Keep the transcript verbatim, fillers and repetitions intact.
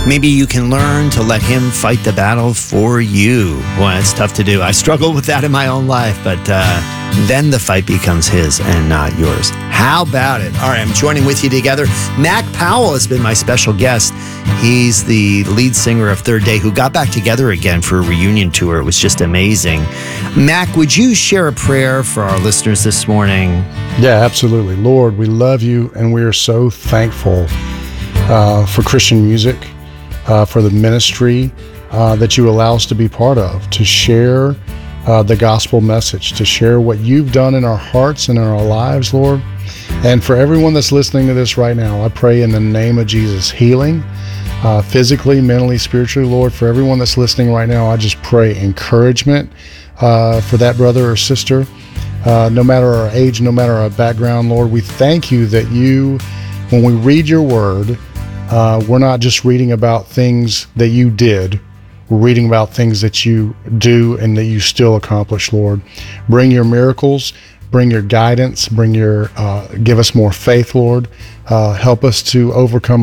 Maybe you can learn to let him fight the battle for you. Boy, it's tough to do. I struggle with that in my own life, but uh, then the fight becomes his and not yours. How about it? All right, I'm joining with you together. Mac Powell has been my special guest. He's the lead singer of Third Day, who got back together again for a reunion tour. It was just amazing. Mac, would you share a prayer for our listeners this morning? Yeah, absolutely. Lord, we love you, and we are so thankful uh, for Christian music. Uh, for the ministry uh, that you allow us to be part of, to share uh, the gospel message, to share what you've done in our hearts and in our lives, Lord. And for everyone that's listening to this right now, I pray in the name of Jesus, healing, uh, physically, mentally, spiritually, Lord. For everyone that's listening right now, I just pray encouragement uh, for that brother or sister, uh, no matter our age, no matter our background, Lord. We thank you that you, when we read your word, Uh, we're not just reading about things that you did. We're reading about things that you do and that you still accomplish, Lord. Bring your miracles, bring your guidance, bring your, uh, give us more faith, Lord. Uh, help us to overcome